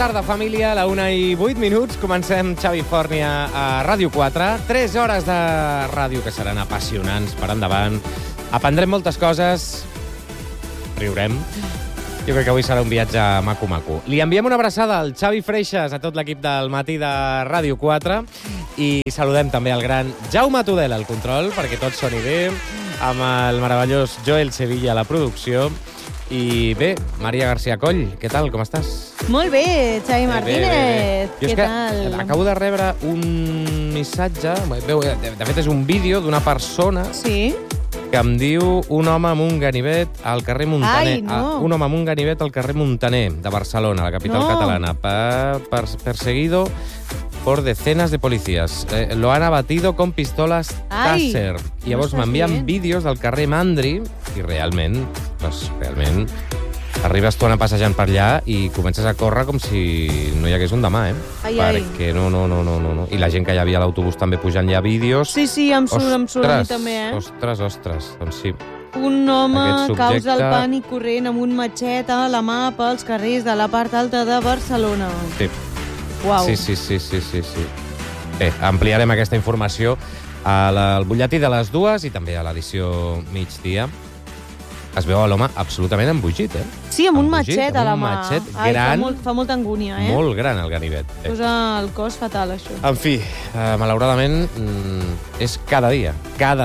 tarda, família, a la 1:08. Comencem Xavi Fòrnia a Ràdio 4. 3 hores de ràdio que seran apassionants per endavant. Aprendrem moltes coses. Riurem. Jo crec que avui serà un viatge maco-maco. Li enviem una abraçada al Xavi Freixas, a tot l'equip del matí de Ràdio 4, i saludem també al gran Jaume Tudela al control, perquè tot soni bé, amb el meravellós Joel Sevilla a la producció. I bé, Maria García Coll, què tal, com estàs? Molt bé, Xavi Martínez. Jo Què tal? Acabo de rebre un missatge, de fet és un vídeo d'una persona Sí? que em diu un home amb un ganivet al carrer Muntaner. Ai, no. Un home amb un ganivet al carrer Muntaner de Barcelona, la capital catalana, perseguido por decenas de policías. Lo han abatido con pistolas Taser. I llavors m'envien vídeos del carrer Mandri i realment arribes tu anar passejant per allà i comences a córrer com si no hi hagués un demà, Perquè no. I la gent que hi havia a l'autobús també pujant ja vídeos. Sí, em surt a mi també, Ostres, doncs sí. Un home Aquest subjecte causa el pànic corrent amb un matxet a la mà pels carrers de la part alta de Barcelona. Sí. Uau. Sí. Bé, ampliarem aquesta informació al butlletí de les 2 i també a l'edició migdia. Es veu l'home absolutament embogit, Sí, amb un matxet a la mà. Un matxet gran. Fa molta angúnia, Molt gran, el ganivet. Posa el cos fatal, això. En fi, malauradament, és cada dia.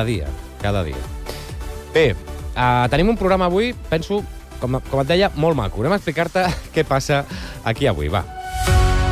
Bé, tenim un programa avui, penso, com et deia, molt maco. Anem a explicar-te què passa aquí avui, va.